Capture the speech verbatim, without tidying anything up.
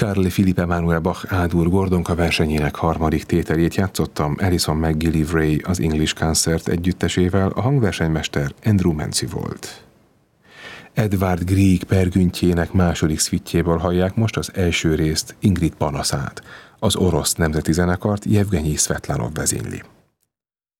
Carl Philipp Emanuel Bach A-dur Gordonka versenyének harmadik tételét játszottam Alison McGillivray az English Concert együttesével, a hangversenymester Andrew Mancy volt. Edvard Grieg Pergüntjének második szvittjéből hallják most az első részt, Ingrid panaszát. Az orosz nemzeti zenekart Jevgenyi Szvetlanov vezényli.